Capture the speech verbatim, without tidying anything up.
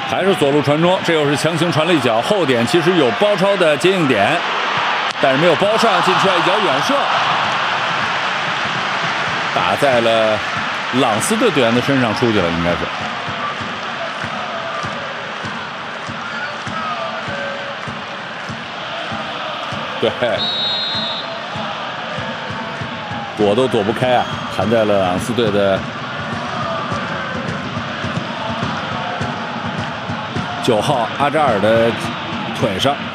还是左路传中，这又是强行传了一脚后点，其实有包抄的接应点，但是没有包上，进出来一脚远射，打在了朗斯队队员的身上出去了，应该是。对，躲都躲不开啊，弹在了朗斯队的九号阿扎尔的腿上。